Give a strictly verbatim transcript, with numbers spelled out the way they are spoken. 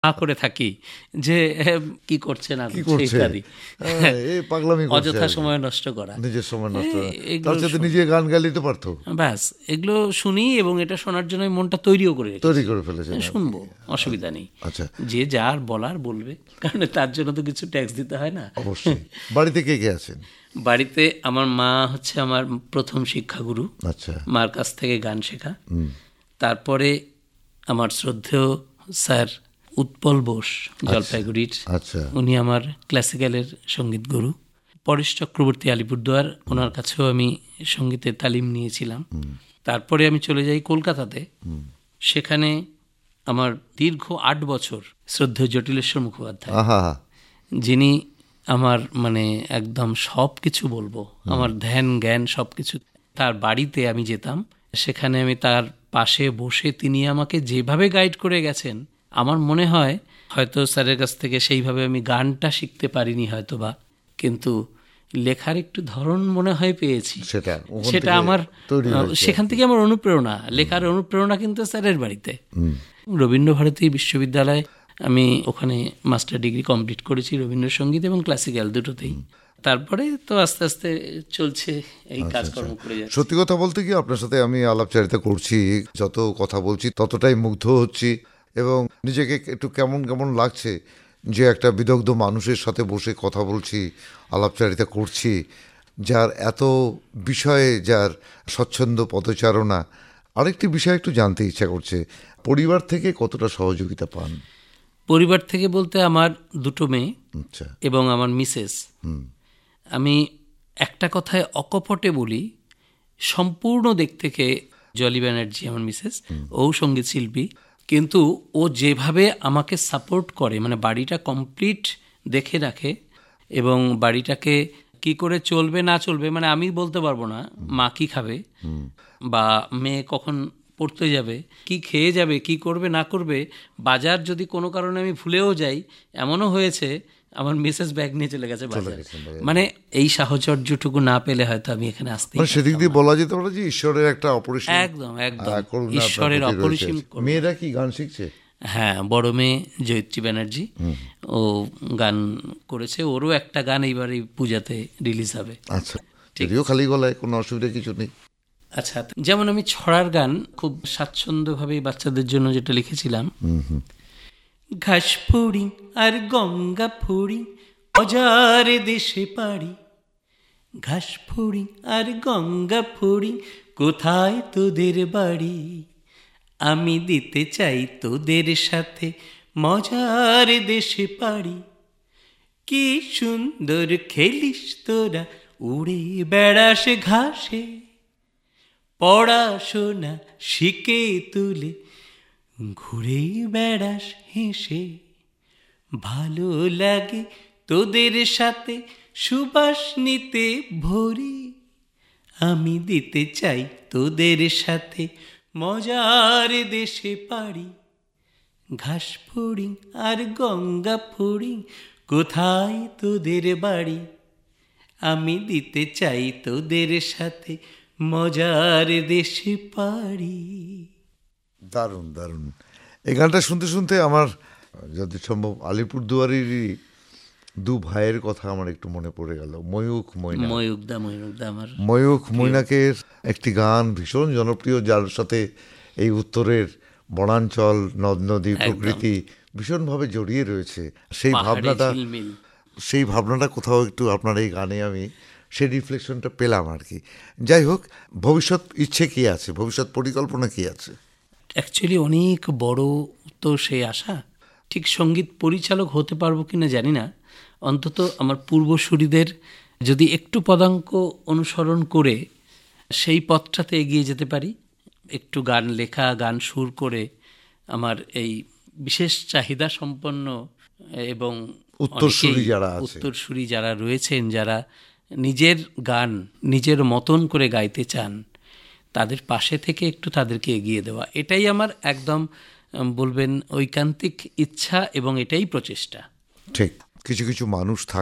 না করে থাকি যে কি করছে না করছে ইত্যাদি, অযথা সময় নষ্ট করা, নিজের সময় নষ্ট, তার সাথে নিজে গান গাইতে পারতো, ব্যাস এগুলো শুনি এবং এটা শোনার জন্য মনটা তৈরিও করে তৈরি করে ফেলেছে, শুনবো, অসুবিধা নেই। আচ্ছা, যে যার বলার বলবে, কারণ তার জন্য তো কিছু ট্যাক্স দিতে হয় না। অবশ্যই। বাড়িতে কে কে আছেন? বাড়িতে আমার মা হচ্ছে আমার প্রথম শিক্ষাগুরু। আচ্ছা, মার কাছ থেকে গান শেখা। তারপরে আমার শ্রদ্ধেয় স্যার উৎপল বোস জলপাইগুড়ির, আচ্ছা, উনি আমার ক্লাসিক্যালের সঙ্গীত গুরু। পরেশ চক্রবর্তী আলিপুরদুয়ার, ওনার কাছেও আমি সঙ্গীতের তালিম নিয়েছিলাম। তারপরে আমি চলে যাই কলকাতাতে, সেখানে আমার দীর্ঘ আট বছর শ্রদ্ধেয় জটিলেশ্বর মুখোপাধ্যায়, যিনি আমার মানে একদম সব কিছু বলবো, আমার ধ্যান জ্ঞান সব কিছু। তার বাড়িতে আমি যেতাম, সেখানে আমি তার পাশে বসে তিনি আমাকে যেভাবে গাইড করে গেছেন, আমার মনে হয় হয়তো স্যারের কাছ থেকে সেইভাবে আমি গানটা শিখতে পারিনি হয়তো বা, কিন্তু লেখার একটু ধরন মনে হয় পেয়েছি। সেটা সেটা আমার সেখান থেকে আমার অনুপ্রেরণা, লেখার অনুপ্রেরণা কিন্তু স্যারের বাড়িতে। রবীন্দ্রভারতী বিশ্ববিদ্যালয় আমি ওখানে মাস্টার ডিগ্রি কমপ্লিট করেছি, রবীন্দ্রসঙ্গীত এবং ক্লাসিক্যাল দুটোতেই। তারপরে তো আস্তে আস্তে চলছে এই কাজকর্ম করে যাচ্ছে। সত্যি কথা বলতে কি, আপনার সাথে আমি আলাপচারিতা করছি, যত কথা বলছি ততটাই মুগ্ধ হচ্ছি এবং নিজেকে একটু কেমন কেমন লাগছে যে একটা বিদগ্ধ মানুষের সাথে বসে কথা বলছি, আলাপচারিতা করছি, যার এত বিষয়ে যার স্বচ্ছন্দ পদচারণা। আরেকটি বিষয় একটু জানতে ইচ্ছা করছে, পরিবার থেকে কতটা সহযোগিতা পান? পরিবার থেকে বলতে আমার দুটো মেয়ে এবং আমার মিসেস। আমি একটা কথায় অকপটে বলি, সম্পূর্ণ দিক থেকে জলি ব্যানার্জি আমার মিসেস, ও সঙ্গীত শিল্পী, কিন্তু ও যেভাবে আমাকে সাপোর্ট করে, মানে বাড়িটা কমপ্লিট দেখে রাখে এবং বাড়িটাকে কি করে চলবে না চলবে, মানে আমি বলতে পারবো না মা কি খাবে বা মেয়ে কখন পড়তে যাবে, কি খেয়ে যাবে, কি করবে না করবে। বাজার যদি কোনো কারণে আমি ভুলেও যাই, এমনও হয়েছে আমার মিসেস ব্যাগ নিয়ে চলে গেছে বাজার। মানে এই সাহচর্যটুকু না পেলে হয়তো আমি এখানে আসতে, সেদিক দিয়ে বলা যেতে পারে যে ঈশ্বরের একটা অপরিসীম, একদম একদম ঈশ্বরের অপরিসীম। মেয়েরা কি গান শিখছে? হ্যাঁ, বড় মেয়ে জয়িত্রী ব্যানার্জি, ও গান করেছে, ওরও একটা গান এইবার এই পূজাতে রিলিজ হবে। আচ্ছা, যদিও খালি গলায়, কোনো অসুবিধা কিছু নেই। আচ্ছা, যেমন আমি ছড়ার গান খুব স্বাচ্ছন্দ্যভাবে বাচ্চাদের জন্য যেটা লিখেছিলাম, ঘাস ফুড়ি আর গঙ্গা ফুড়ি অজার দেশে পাড়ি, ঘাস ফুড়ি আর গঙ্গা ফুড়ি কোথায় তোদের বাড়ি, আমি দিতে চাই তোদের সাথে মজার দেশে পাড়ি, কি সুন্দর খেলিস তোরা উড়ে বেড়াস ঘাসে, পড়াশোনা শিখে তুলে ঘুরে বেড়াস হেসে, ভালো লাগে তোদের সাথে সুবাস নিতে ভরি, আমি দিতে চাই তোদের সাথে মজার দেশে পাড়ি, ঘাস ফুড়ি আর গঙ্গা ফুড়ি কোথায় তোদের বাড়ি, আমি দিতে চাই তোদের সাথে মজার দেশে পাড়ি। দারুণ দারুণ। এই গানটা শুনতে শুনতে আমার যদি সম্ভব আলিপুরদুয়ারেরই দু ভাইয়ের কথা আমার একটু মনে পড়ে গেল, ময়ূখ ময়না। ময়ূখদা ময়ূখদা আমার ময়ূখ মৈনাকের একটি গান ভীষণ জনপ্রিয়, যার সাথে এই উত্তরের বনাঞ্চল, নদ নদী, প্রকৃতি ভীষণভাবে জড়িয়ে রয়েছে। সেই ভাবনাটা সেই ভাবনাটা কোথাও একটু আপনার এই গানে আমি সেই রিফ্লেকশনটা পেলাম আর কি। যাই হোক, ভবিষ্যৎ ইচ্ছে কি আছে, ভবিষ্যৎ পরিকল্পনা কি আছে? অ্যাকচুয়ালি অনেক বড় তো সেই আশা, ঠিক সঙ্গীত পরিচালক হতে পারবো কিনা জানি না, অন্তত আমার পূর্বসূরিদের যদি একটু পদাঙ্ক অনুসরণ করে সেই পথটাতে এগিয়ে যেতে পারি, একটু গান লেখা, গান সুর করে আমার এই বিশেষ চাহিদা সম্পন্ন এবং উত্তরসূরি যারা উত্তরসূরি যারা রয়েছেন, যারা নিজের গান নিজের মতন করে গাইতে চান, তাদের পাশে থেকে একটু তাদেরকে এগিয়ে দেওয়া, এটাই আমার একদম বলবেন ঐকান্তিক ইচ্ছা এবং এটাই প্রচেষ্টা। ঠিক, কিছু কিছু মানুষ থাকে